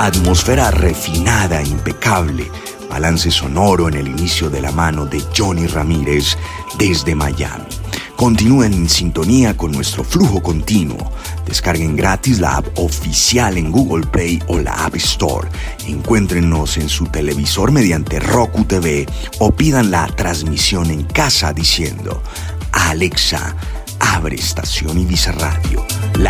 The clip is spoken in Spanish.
Atmósfera refinada, impecable. Balance sonoro en el inicio de la mano de Johnny Ramírez desde Miami. Continúen en sintonía con nuestro flujo continuo. Descarguen gratis la app oficial en Google Play o la App Store. Encuéntrenos en su televisor mediante Roku TV o pidan la transmisión en casa diciendo: Alexa, abre estación Ibiza Radio.